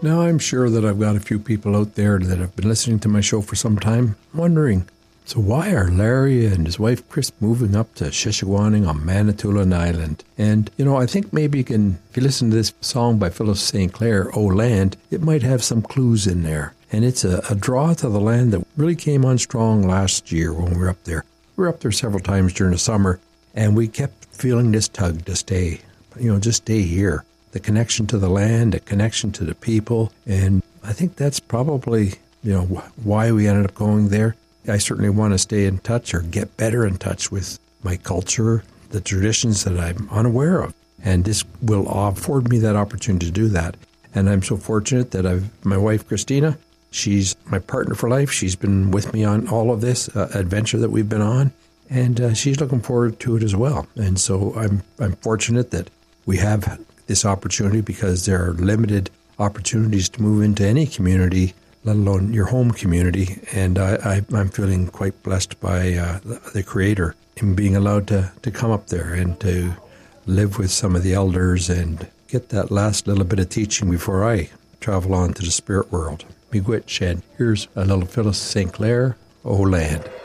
Now, I'm sure that I've got a few people out there that have been listening to my show for some time wondering, so why are Larry and his wife Chris moving up to Sheshagowaning on Manitoulin Island? And, I think maybe if you listen to this song by Phyllis St. Clair, "O Land," it might have some clues in there. And it's a draw to the land that really came on strong last year when we were up there. We were up there several times during the summer, and we kept feeling this tug to stay, just stay here. The connection to the land, the connection to the people, and I think that's probably, why we ended up going there. I certainly want to stay in touch or get better in touch with my culture, the traditions that I'm unaware of. And this will afford me that opportunity to do that. And I'm so fortunate that my wife, Christina, she's my partner for life. She's been with me on all of this adventure that we've been on. And she's looking forward to it as well. And so I'm fortunate that we have this opportunity because there are limited opportunities to move into any community, let alone your home community. And I'm feeling quite blessed by the Creator in being allowed to come up there and to live with some of the elders and get that last little bit of teaching before I travel on to the spirit world. Miigwech, and here's a little Phyllis St. Clair, "O Land."